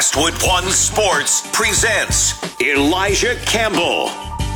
Westwood One Sports presents Elijah Campbell.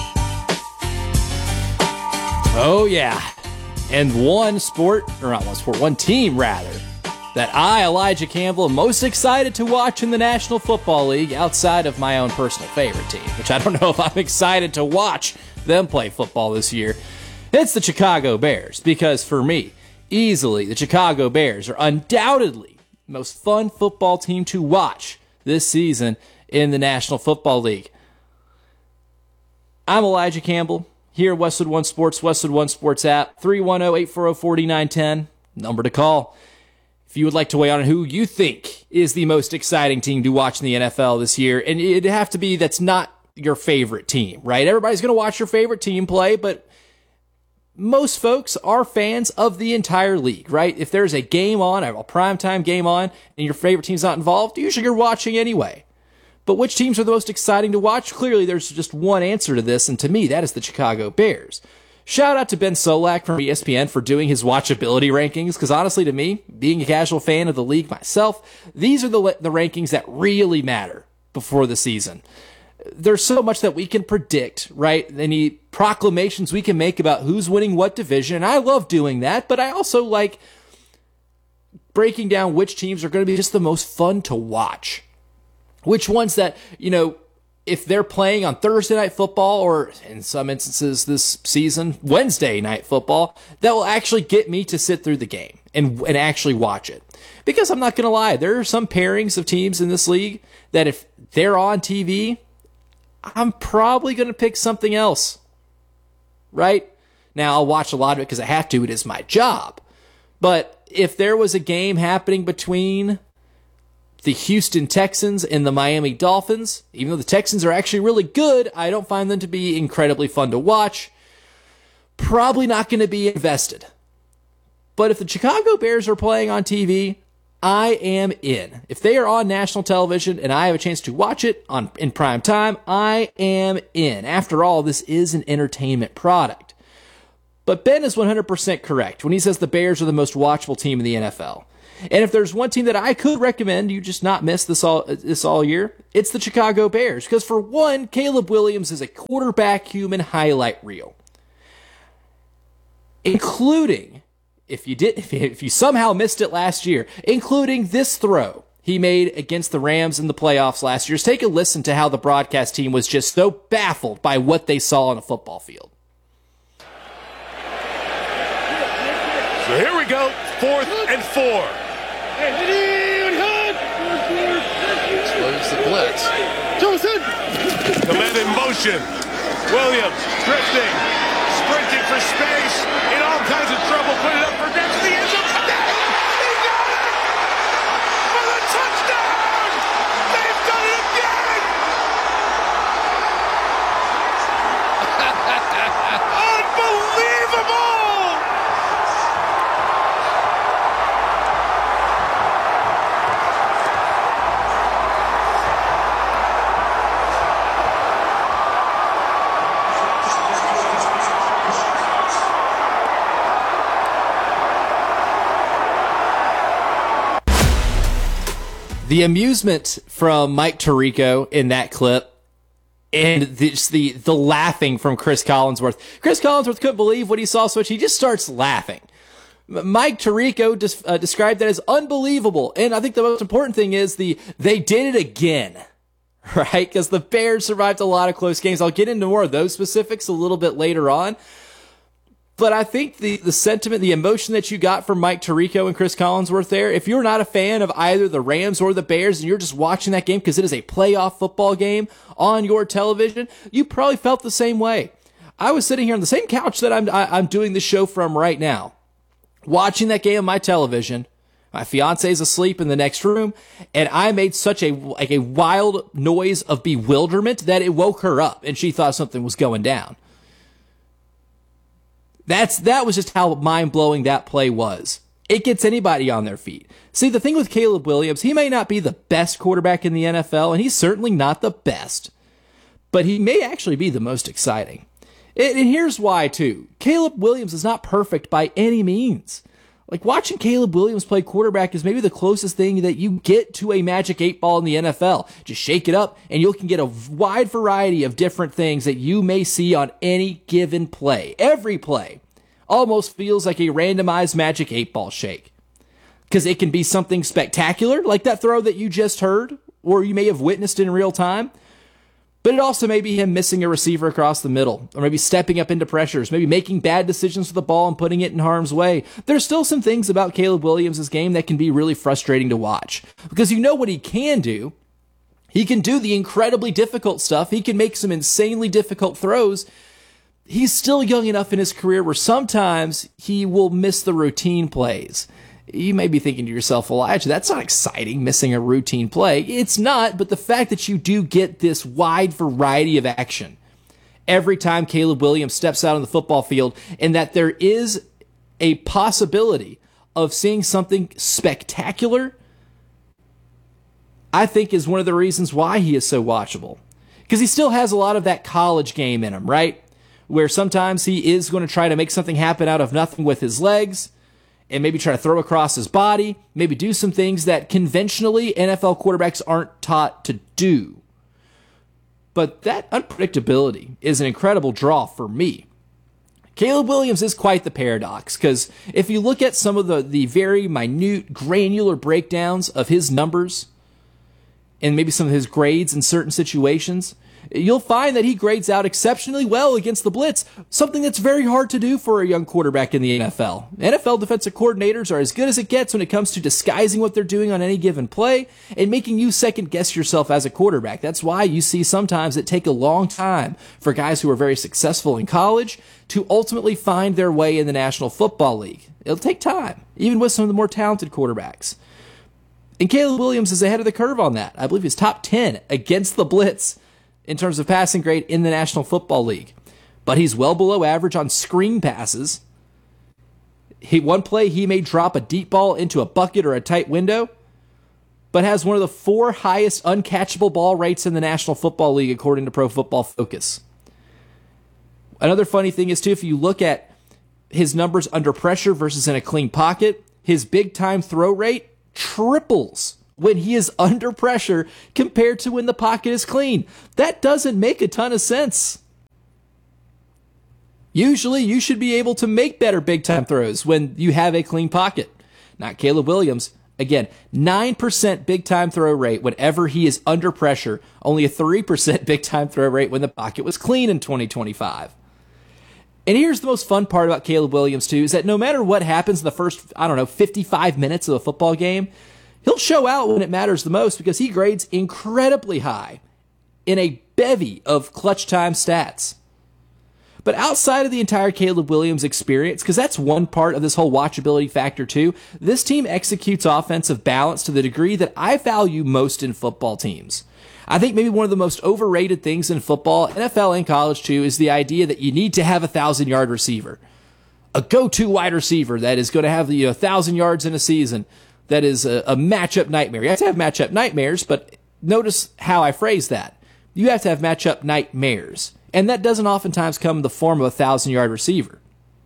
Oh, yeah. And one team, that I, Elijah Campbell, am most excited to watch in the National Football League outside of my own personal favorite team, which I don't know if I'm excited to watch them play football this year. It's the Chicago Bears, because for me, easily, the Chicago Bears are undoubtedly the most fun football team to watch this season in the National Football League. I'm Elijah Campbell, here at Westwood One Sports, Westwood One Sports app, 310-840-4910, number to call. If you would like to weigh on who you think is the most exciting team to watch in the NFL this year, and it'd have to be that's not your favorite team, right? Everybody's going to watch your favorite team play, but most folks are fans of the entire league, right? If there's a game on, a primetime game on, and your favorite team's not involved, usually you're watching anyway. But which teams are the most exciting to watch? Clearly, there's just one answer to this, and to me, that is the Chicago Bears. Shout out to Ben Solak from ESPN for doing his watchability rankings, because honestly, to me, being a casual fan of the league myself, these are the rankings that really matter before the season. There's so much that we can predict, right? Any proclamations we can make about who's winning what division, and I love doing that, but I also like breaking down which teams are going to be just the most fun to watch. Which ones that, if they're playing on Thursday Night Football, or in some instances this season, Wednesday Night Football, that will actually get me to sit through the game and actually watch it. Because I'm not going to lie, there are some pairings of teams in this league that if they're on TV, I'm probably going to pick something else, right? Now, I'll watch a lot of it because I have to. It is my job. But if there was a game happening between the Houston Texans and the Miami Dolphins, even though the Texans are actually really good, I don't find them to be incredibly fun to watch. Probably not going to be invested. But if the Chicago Bears are playing on TV, I am in. If they are on national television and I have a chance to watch it in prime time, I am in. After all, this is an entertainment product. But Ben is 100% correct when he says the Bears are the most watchable team in the NFL. And if there's one team that I could recommend you just not miss this all year, it's the Chicago Bears. Because for one, Caleb Williams is a quarterback human highlight reel. Including, if you somehow missed it last year, including this throw he made against the Rams in the playoffs last year. Just take a listen to how the broadcast team was just so baffled by what they saw on a football field. So here we go, 4th and 4. Slows the blitz. Command in motion. Williams drifting, sprinting for space, in all kinds of trouble. Put it up for grabs. The end zone. He got it for the touchdown. They've done it again. Unbelievable. The amusement from Mike Tirico in that clip, and the laughing from Chris Collinsworth. Chris Collinsworth couldn't believe what he saw, so he just starts laughing. Mike Tirico described that as unbelievable, and I think the most important thing is they did it again, right? Because the Bears survived a lot of close games. I'll get into more of those specifics a little bit later on. But I think the sentiment, the emotion that you got from Mike Tirico and Chris Collinsworth there, if you're not a fan of either the Rams or the Bears and you're just watching that game because it is a playoff football game on your television, you probably felt the same way. I was sitting here on the same couch that I'm doing the show from right now, watching that game on my television. My fiance's asleep in the next room, and I made such a wild noise of bewilderment that it woke her up, and she thought something was going down. That was just how mind-blowing that play was. It gets anybody on their feet. See, the thing with Caleb Williams, he may not be the best quarterback in the NFL, and he's certainly not the best, but he may actually be the most exciting. And here's why, too. Caleb Williams is not perfect by any means. Like, watching Caleb Williams play quarterback is maybe the closest thing that you get to a magic 8 ball in the NFL. Just shake it up, and you can get a wide variety of different things that you may see on any given play. Every play almost feels like a randomized magic 8 ball shake. Because it can be something spectacular, like that throw that you just heard, or you may have witnessed in real time. But it also may be him missing a receiver across the middle, or maybe stepping up into pressures, maybe making bad decisions with the ball and putting it in harm's way. There's still some things about Caleb Williams' game that can be really frustrating to watch, because you know what he can do. He can do the incredibly difficult stuff. He can make some insanely difficult throws. He's still young enough in his career where sometimes he will miss the routine plays. You may be thinking to yourself, Elijah, that's not exciting, missing a routine play. It's not, but the fact that you do get this wide variety of action every time Caleb Williams steps out on the football field, and that there is a possibility of seeing something spectacular, I think is one of the reasons why he is so watchable. Because he still has a lot of that college game in him, right? Where sometimes he is going to try to make something happen out of nothing with his legs, and maybe try to throw across his body, maybe do some things that conventionally NFL quarterbacks aren't taught to do. But that unpredictability is an incredible draw for me. Caleb Williams is quite the paradox, because if you look at some of the very minute, granular breakdowns of his numbers, and maybe some of his grades in certain situations, you'll find that he grades out exceptionally well against the blitz, something that's very hard to do for a young quarterback in the NFL. NFL defensive coordinators are as good as it gets when it comes to disguising what they're doing on any given play and making you second guess yourself as a quarterback. That's why you see sometimes it take a long time for guys who are very successful in college to ultimately find their way in the National Football League. It'll take time, even with some of the more talented quarterbacks. And Caleb Williams is ahead of the curve on that. I believe he's top 10 against the blitz in terms of passing grade in the National Football League. But he's well below average on screen passes. One play, he may drop a deep ball into a bucket or a tight window, but has one of the 4 highest uncatchable ball rates in the National Football League, according to Pro Football Focus. Another funny thing is, too, if you look at his numbers under pressure versus in a clean pocket, his big-time throw rate triples when he is under pressure compared to when the pocket is clean. That doesn't make a ton of sense. Usually, you should be able to make better big-time throws when you have a clean pocket. Not Caleb Williams. Again, 9% big-time throw rate whenever he is under pressure. Only a 3% big-time throw rate when the pocket was clean in 2025. And here's the most fun part about Caleb Williams, too, is that no matter what happens in the first, 55 minutes of a football game, he'll show out when it matters the most because he grades incredibly high in a bevy of clutch time stats. But outside of the entire Caleb Williams experience, because that's one part of this whole watchability factor too, this team executes offensive balance to the degree that I value most in football teams. I think maybe one of the most overrated things in football, NFL and college too, is the idea that you need to have a 1,000-yard receiver. A go-to wide receiver that is going to have 1,000 yards in a season. That is a matchup nightmare. You have to have matchup nightmares, but notice how I phrase that. You have to have matchup nightmares. And that doesn't oftentimes come in the form of a 1,000-yard receiver.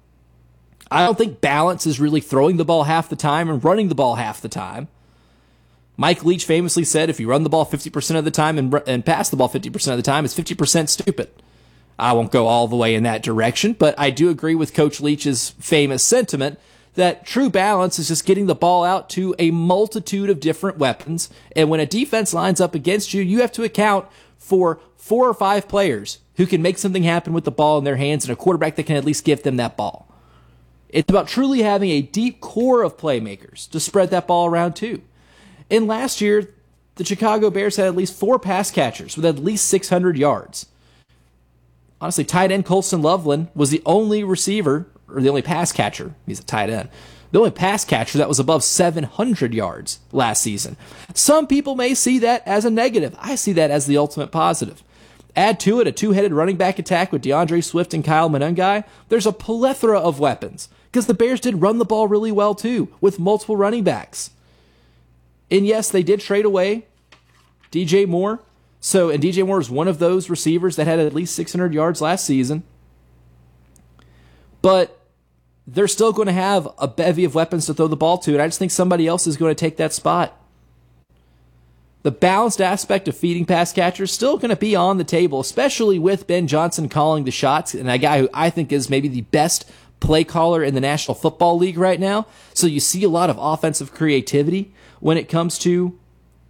I don't think balance is really throwing the ball half the time and running the ball half the time. Mike Leach famously said if you run the ball 50% of the time and pass the ball 50% of the time, it's 50% stupid. I won't go all the way in that direction, but I do agree with Coach Leach's famous sentiment that true balance is just getting the ball out to a multitude of different weapons. And when a defense lines up against you, you have to account for 4 or 5 players who can make something happen with the ball in their hands and a quarterback that can at least give them that ball. It's about truly having a deep core of playmakers to spread that ball around too. And last year, the Chicago Bears had at least 4 pass catchers with at least 600 yards. Honestly, tight end Colston Loveland was the only receiver, or the only pass catcher, he's a tight end, the only pass catcher that was above 700 yards last season. Some people may see that as a negative. I see that as the ultimate positive. Add to it a 2-headed running back attack with DeAndre Swift and Kyle Monangai. There's a plethora of weapons, because the Bears did run the ball really well too, with multiple running backs. And yes, they did trade away DJ Moore. And DJ Moore is one of those receivers that had at least 600 yards last season. But they're still going to have a bevy of weapons to throw the ball to, and I just think somebody else is going to take that spot. The balanced aspect of feeding pass catchers is still going to be on the table, especially with Ben Johnson calling the shots, and a guy who I think is maybe the best play caller in the National Football League right now. So you see a lot of offensive creativity when it comes to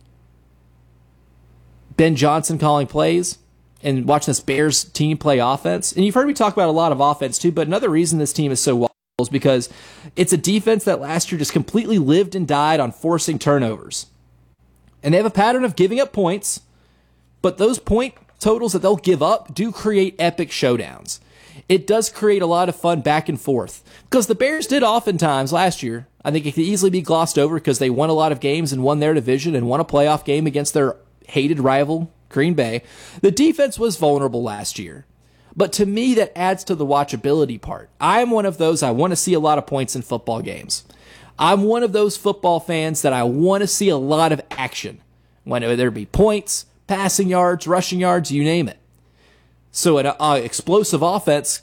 Ben Johnson calling plays and watching this Bears team play offense. And you've heard me talk about a lot of offense too, but another reason this team is so well is because it's a defense that last year just completely lived and died on forcing turnovers. And they have a pattern of giving up points, but those point totals that they'll give up do create epic showdowns. It does create a lot of fun back and forth. Because the Bears did oftentimes last year, I think it could easily be glossed over because they won a lot of games and won their division and won a playoff game against their hated rival, Green Bay. The defense was vulnerable last year. But to me, that adds to the watchability part. I'm one of those, I want to see a lot of points in football games. I'm one of those football fans that I want to see a lot of action. Whether it be points, passing yards, rushing yards, you name it. So an explosive offense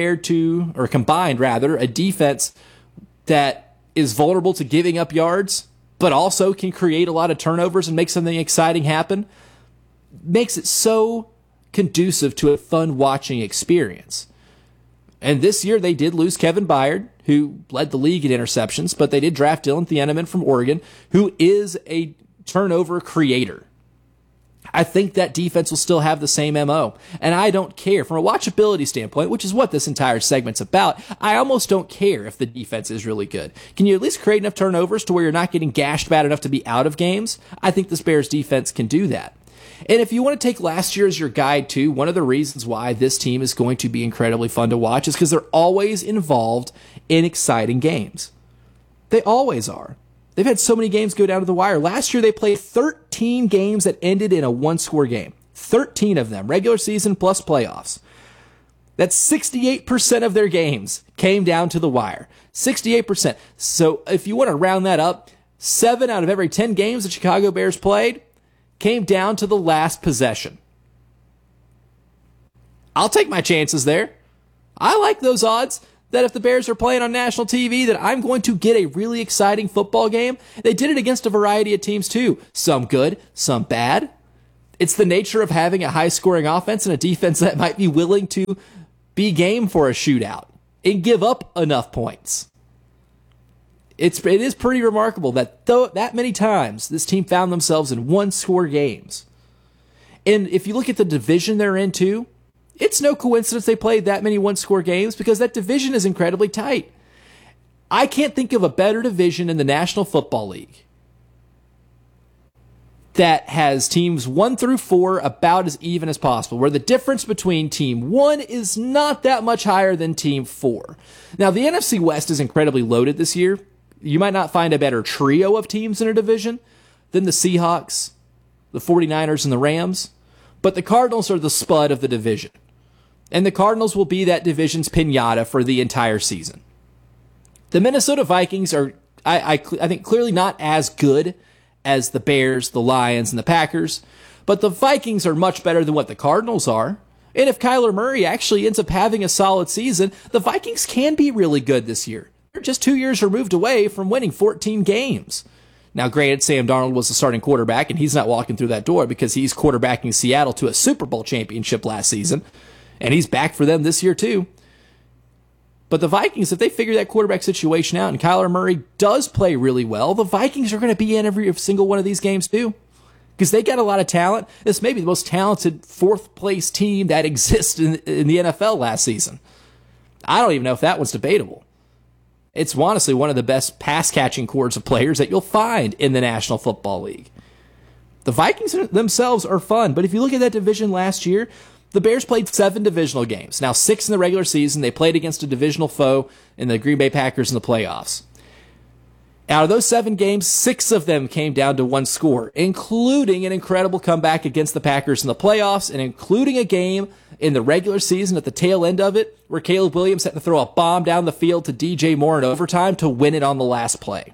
combined, a defense that is vulnerable to giving up yards, but also can create a lot of turnovers and make something exciting happen, makes it so conducive to a fun watching experience. And this year they did lose Kevin Byard, who led the league in interceptions, but they did draft Dylan Thieneman from Oregon, who is a turnover creator. I think that defense will still have the same MO. And I don't care. From a watchability standpoint, which is what this entire segment's about, I almost don't care if the defense is really good. Can you at least create enough turnovers to where you're not getting gashed bad enough to be out of games? I think this Bears defense can do that. And if you want to take last year as your guide too, one of the reasons why this team is going to be incredibly fun to watch is because they're always involved in exciting games. They always are. They've had so many games go down to the wire. Last year, they played 13 games that ended in a one-score game. 13 of them, regular season plus playoffs. That's 68% of their games came down to the wire. 68%. So if you want to round that up, 7 out of every 10 games the Chicago Bears played came down to the last possession. I'll take my chances there. I like those odds. That if the Bears are playing on national TV, that I'm going to get a really exciting football game. They did it against a variety of teams too. Some good, some bad. It's the nature of having a high-scoring offense and a defense that might be willing to be game for a shootout and give up enough points. It is pretty remarkable that that many times this team found themselves in one-score games. And if you look at the division they're in too, it's no coincidence they played that many one-score games because that division is incredibly tight. I can't think of a better division in the National Football League that has teams 1 through 4 about as even as possible, where the difference between team 1 is not that much higher than team 4. Now, the NFC West is incredibly loaded this year. You might not find a better trio of teams in a division than the Seahawks, the 49ers, and the Rams, but the Cardinals are the spud of the division. And the Cardinals will be that division's piñata for the entire season. The Minnesota Vikings are, I think, clearly not as good as the Bears, the Lions, and the Packers, but the Vikings are much better than what the Cardinals are. And if Kyler Murray actually ends up having a solid season, the Vikings can be really good this year. They're just 2 years removed away from winning 14 games. Now, granted, Sam Darnold was the starting quarterback, and he's not walking through that door because he's quarterbacking Seattle to a Super Bowl championship last season. And he's back for them this year, too. But the Vikings, if they figure that quarterback situation out and Kyler Murray does play really well, the Vikings are going to be in every single one of these games, too. Because they got a lot of talent. This may be the most talented fourth-place team that exists in the NFL last season. I don't even know if that one's debatable. It's honestly one of the best pass-catching corps of players that you'll find in the National Football League. The Vikings themselves are fun, but if you look at that division last year, the Bears played 7 divisional games. Now, 6 in the regular season. They played against a divisional foe in the Green Bay Packers in the playoffs. Out of those 7 games, 6 of them came down to one score, including an incredible comeback against the Packers in the playoffs, and including a game in the regular season at the tail end of it, where Caleb Williams had to throw a bomb down the field to DJ Moore in overtime to win it on the last play.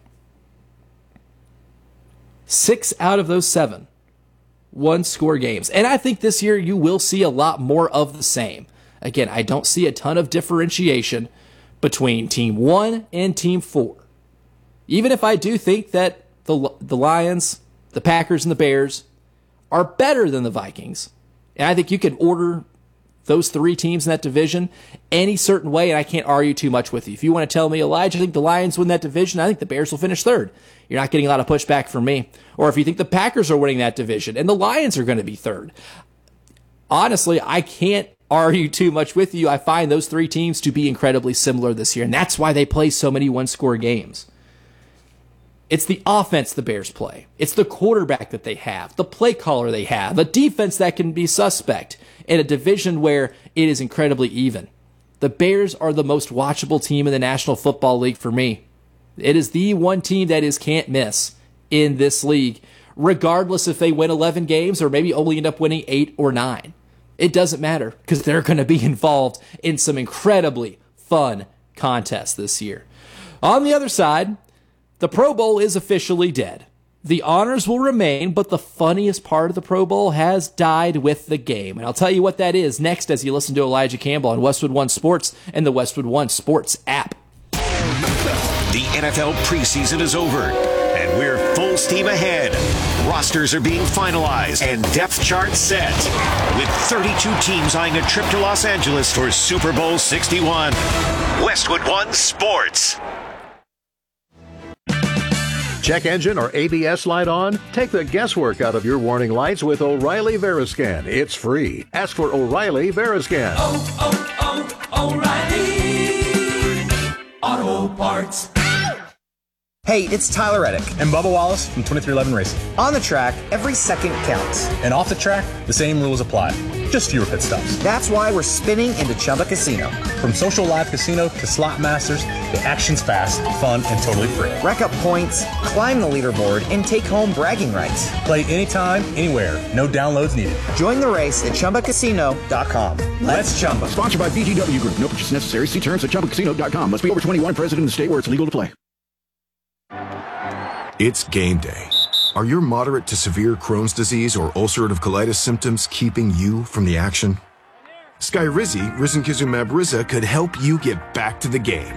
6 out of those 7. One-score games. And I think this year you will see a lot more of the same. Again, I don't see a ton of differentiation between Team 1 and Team 4. Even if I do think that the Lions, the Packers, and the Bears are better than the Vikings, and I think you can order those three teams in that division any certain way, and I can't argue too much with you. If you want to tell me, Elijah, I think the Lions win that division, I think the Bears will finish third. You're not getting a lot of pushback from me. Or if you think the Packers are winning that division and the Lions are going to be third. Honestly, I can't argue too much with you. I find those three teams to be incredibly similar this year, and that's why they play so many one-score games. It's the offense the Bears play. It's the quarterback that they have, the play caller they have, a defense that can be suspect, in a division where it is incredibly even. The Bears are the most watchable team in the National Football League for me. It is the one team that is can't miss in this league, regardless if they win 11 games or maybe only end up winning 8 or 9. It doesn't matter because they're going to be involved in some incredibly fun contests this year. On the other side, the Pro Bowl is officially dead. The honors will remain, but the funniest part of the Pro Bowl has died with the game. And I'll tell you what that is next as you listen to Elijah Campbell on Westwood One Sports and the Westwood One Sports app. The NFL preseason is over, and we're full steam ahead. Rosters are being finalized and depth charts set, with 32 teams eyeing a trip to Los Angeles for Super Bowl 61. Westwood One Sports. Check engine or ABS light on? Take the guesswork out of your warning lights with O'Reilly Veriscan. It's free. Ask for O'Reilly Veriscan. O'Reilly Auto Parts. Hey, it's Tyler Reddick and Bubba Wallace from 2311 Racing. On the track, every second counts. And off the track, the same rules apply. Just fewer pit stops. That's why we're spinning into Chumba Casino. From social live casino to slot masters, the action's fast, fun, and totally free. Rack up points, climb the leaderboard, and take home bragging rights. Play anytime, anywhere. No downloads needed. Join the race at ChumbaCasino.com. Let's Chumba. Sponsored by VGW Group. No purchase necessary. See terms at ChumbaCasino.com. Must be over 21, present in the state where it's legal to play. It's game day. Are your moderate to severe Crohn's disease or ulcerative colitis symptoms keeping you from the action? Skyrizi, risankizumab Riza, could help you get back to the game.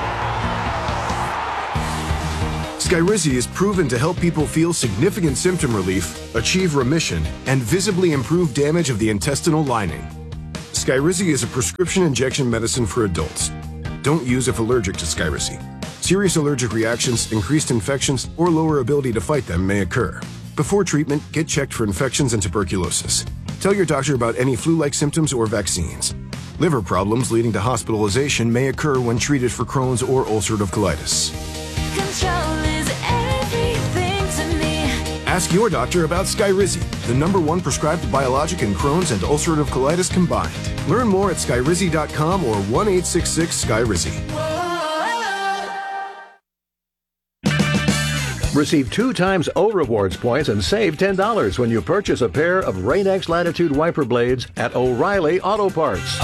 Skyrizi is proven to help people feel significant symptom relief, achieve remission, and visibly improve damage of the intestinal lining. Skyrizi is a prescription injection medicine for adults. Don't use if allergic to Skyrizi. Serious allergic reactions, increased infections, or lower ability to fight them may occur. Before treatment, get checked for infections and tuberculosis. Tell your doctor about any flu-like symptoms or vaccines. Liver problems leading to hospitalization may occur when treated for Crohn's or ulcerative colitis. Control is everything to me. Ask your doctor about Skyrizi, the #1 prescribed biologic in Crohn's and ulcerative colitis combined. Learn more at skyrizi.com or 1-866-SKYRIZI. Receive 2 times O Rewards points and save $10 when you purchase a pair of Rain-X Latitude wiper blades at O'Reilly Auto Parts.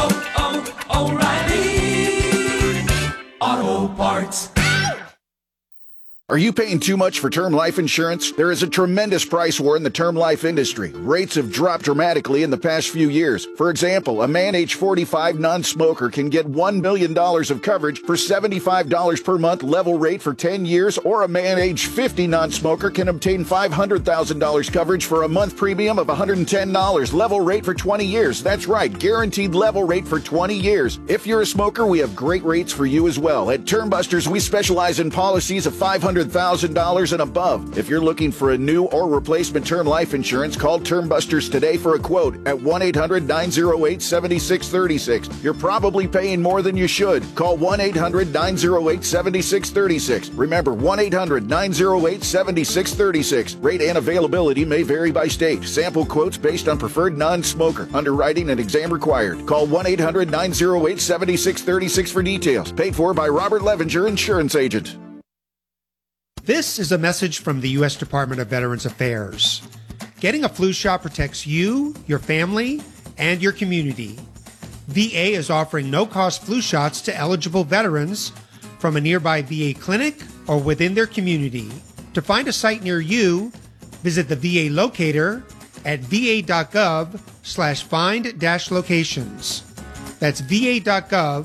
O'Reilly Auto Parts. Are you paying too much for term life insurance? There is a tremendous price war in the term life industry. Rates have dropped dramatically in the past few years. For example, a man age 45 non-smoker can get $1 million of coverage for $75 per month level rate for 10 years, or a man age 50 non-smoker can obtain $500,000 coverage for a month premium of $110 level rate for 20 years. That's right, guaranteed level rate for 20 years. If you're a smoker, we have great rates for you as well. At Term Busters, we specialize in policies of $500,000 and above. If you're looking for a new or replacement term life insurance, call Term Busters today for a quote at 1-800-908-7636. You're probably paying more than you should. Call 1-800-908-7636. Remember, 1-800-908-7636. Rate and availability may vary by state. Sample quotes based on preferred non-smoker. Underwriting and exam required. Call 1-800-908-7636 for details. Paid for by Robert Levenger, Insurance Agent. This is a message from the U.S. Department of Veterans Affairs. Getting a flu shot protects you, your family, and your community. VA is offering no-cost flu shots to eligible veterans from a nearby VA clinic or within their community. To find a site near you, visit the VA locator at va.gov/find-locations. That's va.gov/find-locations.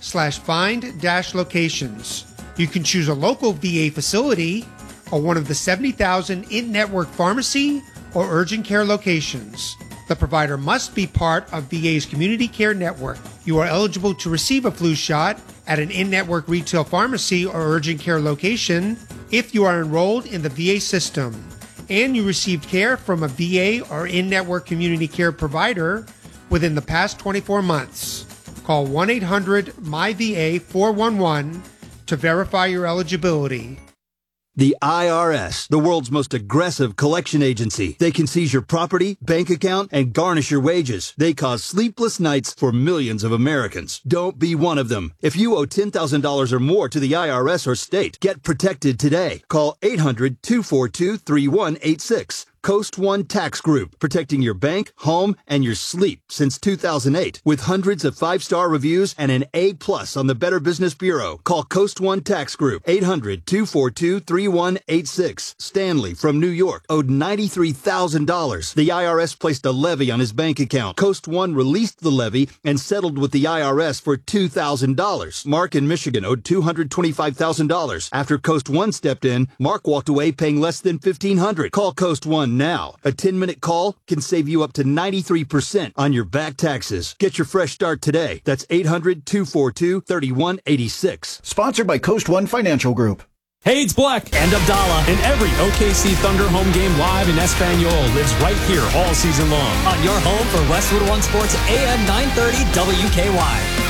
VA.gov/find-locations. You can choose a local VA facility or one of the 70,000 in-network pharmacy or urgent care locations. The provider must be part of VA's community care network. You are eligible to receive a flu shot at an in-network retail pharmacy or urgent care location if you are enrolled in the VA system and you received care from a VA or in-network community care provider within the past 24 months. Call 1-800-MyVA-411 to verify your eligibility. The IRS, the world's most aggressive collection agency. They can seize your property, bank account, and garnish your wages. They cause sleepless nights for millions of Americans. Don't be one of them. If you owe $10,000 or more to the IRS or state, get protected today. Call 800-242-3186. Coast One Tax Group, protecting your bank, home, and your sleep since 2008. With hundreds of 5-star reviews and an A+ on the Better Business Bureau. Call Coast One Tax Group, 800-242-3186. Stanley from New York owed $93,000. The IRS placed a levy on his bank account. Coast One released the levy and settled with the IRS for $2,000. Mark in Michigan owed $225,000. After Coast One stepped in, Mark walked away paying less than $1,500. Call Coast One now. A 10-minute call can save you up to 93% on your back taxes. Get your fresh start today. That's 800-242-3186. Sponsored by Coast One Financial Group. Hey, it's Black and Abdallah, and every OKC Thunder home game live in Espanol lives right here all season long. On your home for Westwood One Sports AM 930 WKY.